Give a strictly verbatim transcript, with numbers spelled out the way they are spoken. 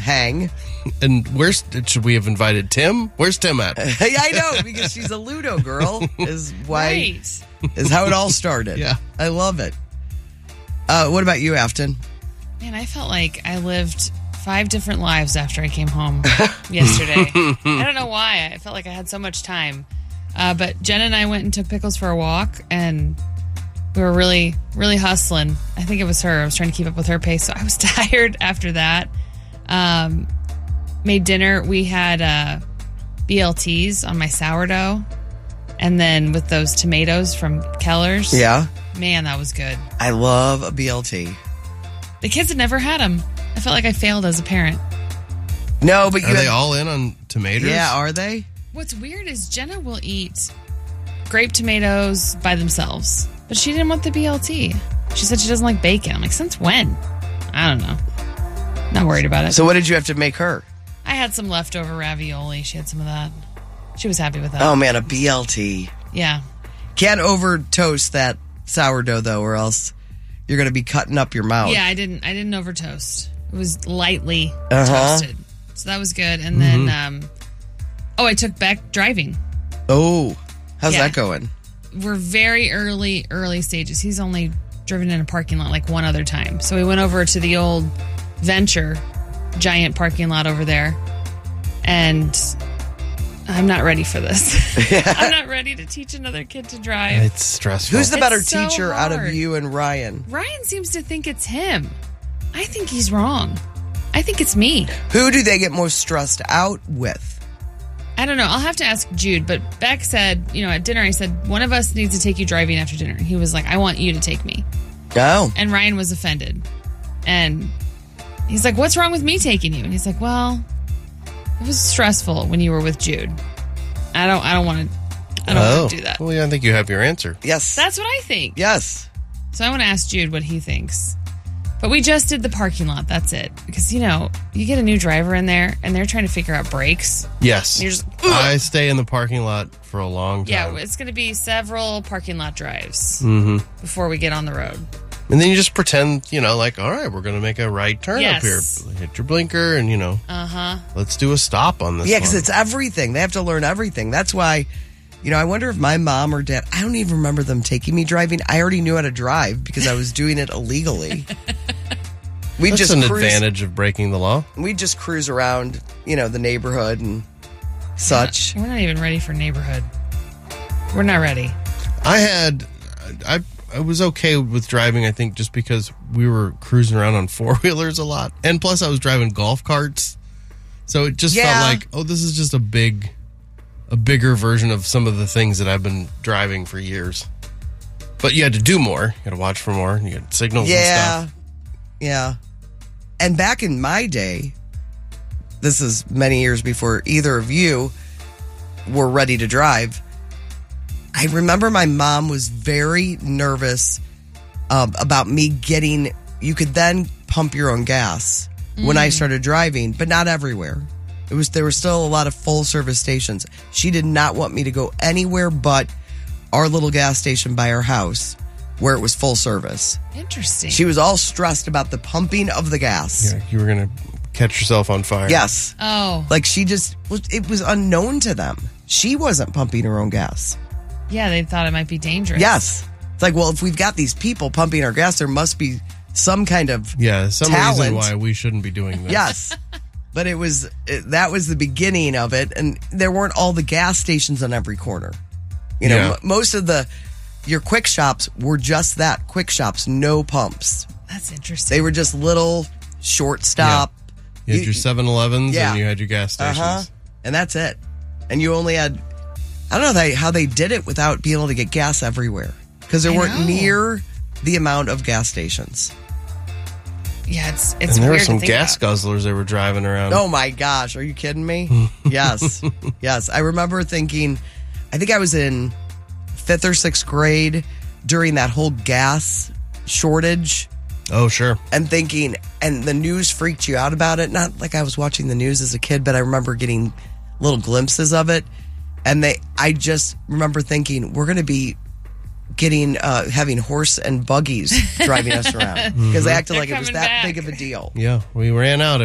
hang. And where's should we have invited Tim? Where's Tim at? Yeah, I know, because she's a Ludo girl. Is why Right. is how it all started. Yeah. I love it. Uh, what about you, Afton? Man, I felt like I lived five different lives after I came home yesterday. I don't know why. I felt like I had so much time. Uh, but Jen and I went and took Pickles for a walk, and we were really, really hustling. I think it was her. I was trying to keep up with her pace, so I was tired after that. Um, made dinner. We had uh, B L Ts on my sourdough, and then with those tomatoes from Keller's. Yeah. Man, that was good. I love a B L T. The kids had never had them. I felt like I failed as a parent. No, but you Are they had- all in on tomatoes? Yeah, are they? What's weird is Jenna will eat grape tomatoes by themselves, but she didn't want the B L T. She said she doesn't like bacon. I'm like, since when? I don't know. Not worried about it. So what did you have to make her? I had some leftover ravioli. She had some of that. She was happy with that. Oh, man, a B L T. Yeah. Can't over toast that sourdough, though, or else you're going to be cutting up your mouth. Yeah, I didn't I didn't over toast. It was lightly Uh-huh. toasted. So that was good. And then um oh, I took Beck driving. Oh, how's Yeah. that going? We're very early, early stages. He's only driven in a parking lot like one other time. So we went over to the old Venture giant parking lot over there. And I'm not ready for this. I'm not ready to teach another kid to drive. It's stressful. Who's the better It's so teacher out of hard. you and Ryan? Ryan seems to think it's him. I think he's wrong. I think it's me. Who do they get most stressed out with? I don't know. I'll have to ask Jude. But Beck said, you know, at dinner, I said, one of us needs to take you driving after dinner. And he was like, I want you to take me. Oh. And Ryan was offended. And he's like, what's wrong with me taking you? And he's like, well, it was stressful when you were with Jude. I don't I don't want to I don't oh. want to do that. Well, yeah, I think you have your answer. Yes. That's what I think. Yes. So I want to ask Jude what he thinks. But we just did the parking lot. That's it. Because, you know, you get a new driver in there and they're trying to figure out brakes. Yes. You're just, I stay in the parking lot for a long time. yeah, it's going to be several parking lot drives Mm-hmm. before we get on the road. And then you just pretend, you know, like, all right, we're going to make a right turn Yes. up here. Hit your blinker and, you know, Uh-huh. let's do a stop on this Yeah, because one. it's everything. They have to learn everything. That's why, you know, I wonder if my mom or dad, I don't even remember them taking me driving. I already knew how to drive because I was doing it illegally. We That's just an cruise, advantage of breaking the law. we just cruise around, you know, the neighborhood and such. We're not even ready for neighborhood. We're not ready. I had, I, I was okay with driving, I think, just because we were cruising around on four-wheelers a lot. And plus, I was driving golf carts. So it just Yeah. felt like, oh, this is just a big, a bigger version of some of the things that I've been driving for years. But you had to do more. You had to watch for more. You had signals Yeah. and stuff. Yeah. And back in my day, this is many years before either of you were ready to drive. I remember my mom was very nervous um, about me getting, you could then pump your own gas when I started driving, but not everywhere. It was, there were still a lot of full service stations. She did not want me to go anywhere but our little gas station by our house where it was full service. Interesting. She was all stressed about the pumping of the gas. Yeah, you were going to catch yourself on fire. Yes. oh, Like she just, it was unknown to them. She wasn't pumping her own gas. yeah, they thought it might be dangerous. Yes. It's like, well, if we've got these people pumping our gas, there must be some kind of Yeah, some talent. reason why we shouldn't be doing this. Yes. But it was, it, that was the beginning of it. And there weren't all the gas stations on every corner. You know, Yeah. m- most of the, your quick shops were just that, quick shops, no pumps. That's interesting. They were just little short stop. You had You- your seven elevens Yeah. and you had your gas stations. Uh-huh. And that's it. And you only had, I don't know they, how they did it without being able to get gas everywhere. Because there I weren't know. near the amount of gas stations. yeah, it's it's And there were weird some to think gas about. guzzlers they were driving around. Oh my gosh, are you kidding me? Yes. Yes. I remember thinking, I think I was in fifth or sixth grade during that whole gas shortage Oh, sure. and thinking, and the news freaked you out about it. Not like I was watching the news as a kid, but I remember getting little glimpses of it. And they, I just remember thinking, we're going to be getting, uh, having horse and buggies driving us around because they acted They're like it was coming that back. big of a deal. Yeah, we ran out